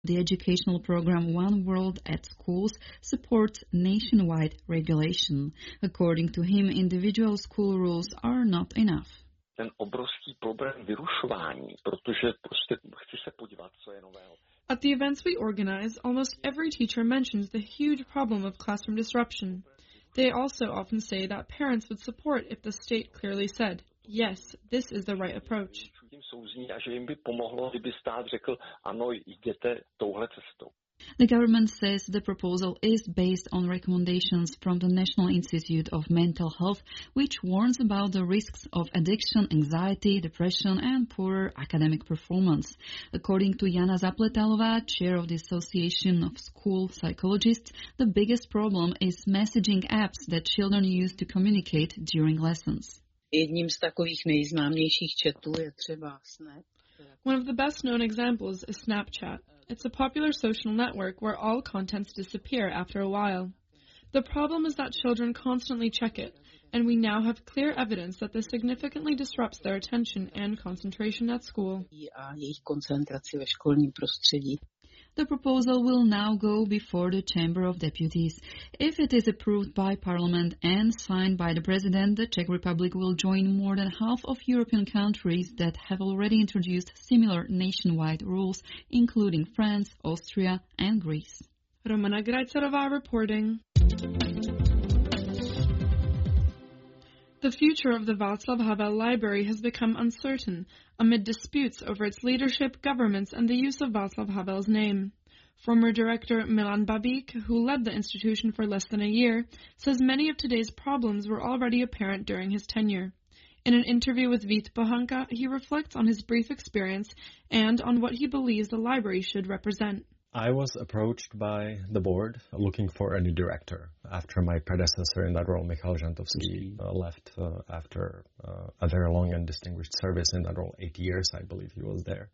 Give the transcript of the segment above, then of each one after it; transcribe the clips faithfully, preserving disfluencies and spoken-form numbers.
The educational program One World at Schools supports nationwide regulation. According to him, individual school rules are not enough. Ten obrovský problém vyrušování, protože prostě chci se podívat, co je nového. At the events we organize, almost every teacher mentions the huge problem of classroom disruption. They also often say that parents would support if the state clearly said, yes, this is the right approach. Tím souzní a že jim by pomohlo, kdyby stát řekl, ano, jděte touhle cestou. The government says the proposal is based on recommendations from the National Institute of Mental Health, which warns about the risks of addiction, anxiety, depression, and poorer academic performance. According to Jana Zapletalova, chair of the Association of School Psychologists, the biggest problem is messaging apps that children use to communicate during lessons. Jedním z takových nejznámějších chatů je třeba Snap. One of the best-known examples is Snapchat. It's a popular social network where all contents disappear after a while. The problem is that children constantly check it, and we now have clear evidence that this significantly disrupts their attention and concentration at school. A jejich koncentraci ve školním prostředí. The proposal will now go before the Chamber of Deputies. If it is approved by Parliament and signed by the President, the Czech Republic will join more than half of European countries that have already introduced similar nationwide rules, including France, Austria and Greece. Romana Grajcerová reporting. The future of the Václav Havel Library has become uncertain amid disputes over its leadership, governments, and the use of Václav Havel's name. Former director Milan Babík, who led the institution for less than a year, says many of today's problems were already apparent during his tenure. In an interview with Vít Pohanka, he reflects on his brief experience and on what he believes the library should represent. I was approached by the board looking for a new director after my predecessor in that role, Michal Žantovský, uh, left uh, after uh, a very long and distinguished service in that role, eight years, I believe he was there.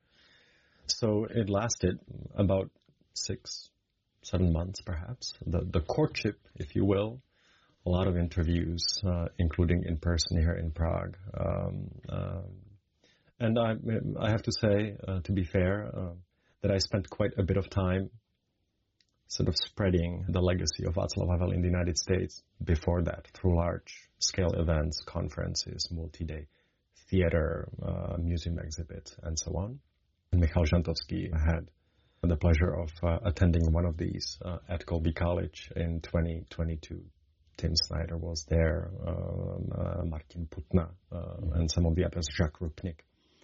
So it lasted about six, seven months perhaps, the, the courtship, if you will, a lot of interviews, uh, including in person here in Prague. Um, um, and I, I have to say, uh, to be fair, uh, that I spent quite a bit of time sort of spreading the legacy of Václav Havel in the United States before that through large-scale events, conferences, multi-day theater, uh, museum exhibits, and so on. And Michal Žantovský had the pleasure of uh, attending one of these uh, at Colby College in twenty twenty-two. Tim Snyder was there, um, uh, Martin Putna, uh, and some of the others, Jacques Rupnik.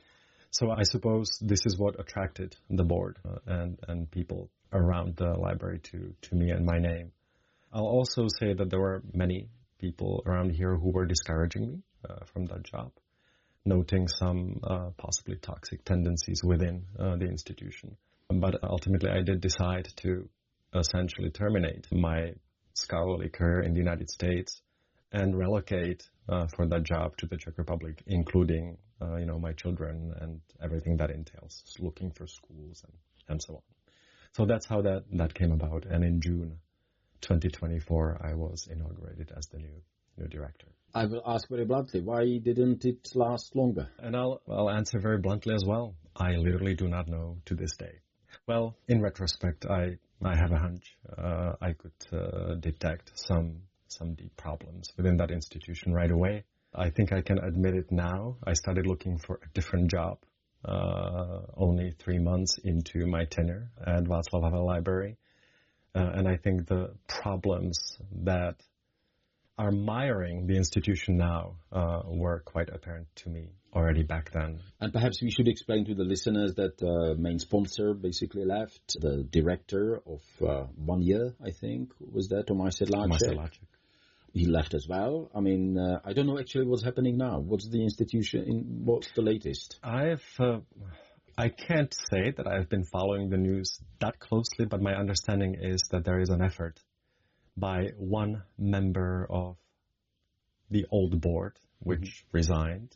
So I suppose this is what attracted the board uh, and, and people around the library to, to me and my name. I'll also say that there were many people around here who were discouraging me uh, from that job, noting some uh, possibly toxic tendencies within uh, the institution. But ultimately I did decide to essentially terminate my scholarly career in the United States and relocate uh, for that job to the Czech Republic, including, uh, you know, my children and everything that entails, looking for schools and, and so on. So that's how that, that came about. And in June twenty twenty-four, I was inaugurated as the new new director. I will ask very bluntly, why didn't it last longer? And I'll, I'll answer very bluntly as well. I literally do not know to this day. Well, in retrospect, I, I have a hunch. Uh, I could uh, detect some some deep problems within that institution right away. I think I can admit it now. I started looking for a different job uh, only three months into my tenure at Václav Havel Library. Uh, and I think the problems that are miring the institution now uh, were quite apparent to me already back then. And perhaps we should explain to the listeners that uh, main sponsor basically left, the director of uh, one year, I think, was that Tomáš Sedláček? Tomáš Sedláček. He left as well. I mean, uh, I don't know actually what's happening now. What's the institution, in, what's the latest? I've, uh, I can't say that I've been following the news that closely, but my understanding is that there is an effort by one member of the old board, which mm-hmm. resigned,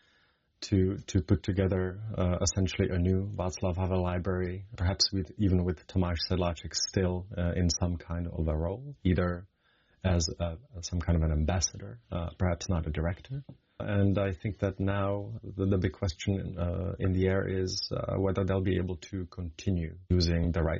to to put together uh, essentially a new Václav Havel library, perhaps with even with Tomáš Sedláček still uh, in some kind of a role, either as a, some kind of an ambassador, uh, perhaps not a director. And I think that now the, the big question uh, in the air is uh, whether they'll be able to continue using the right